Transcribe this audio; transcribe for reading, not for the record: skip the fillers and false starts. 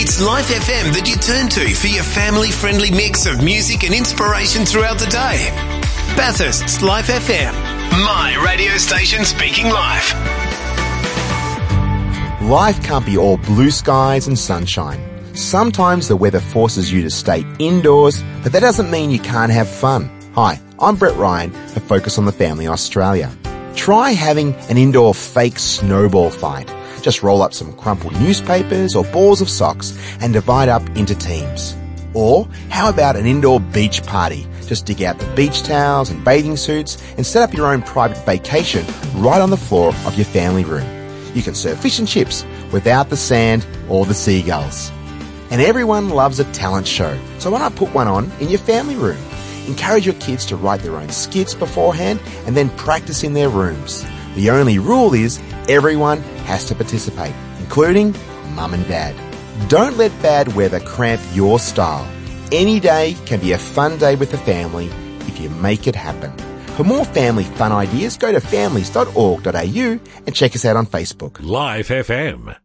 It's Life FM that you turn to for your family-friendly mix of music and inspiration throughout the day. Bathurst's Life FM, my radio station speaking life. Life can't be all blue skies and sunshine. Sometimes the weather forces you to stay indoors, but that doesn't mean you can't have fun. Hi, I'm Brett Ryan for Focus on the Family Australia. Try having an indoor fake snowball fight. Just roll up some crumpled newspapers or balls of socks and divide up into teams. Or how about an indoor beach party? Just dig out the beach towels and bathing suits and set up your own private vacation right on the floor of your family room. You can serve fish and chips without the sand or the seagulls. And everyone loves a talent show, so why not put one on in your family room? Encourage your kids to write their own skits beforehand and then practice in their rooms. The only rule is everyone has to participate, including mum and dad. Don't let bad weather cramp your style. Any day can be a fun day with the family if you make it happen. For more family fun ideas, go to families.org.au and check us out on Facebook. Life FM.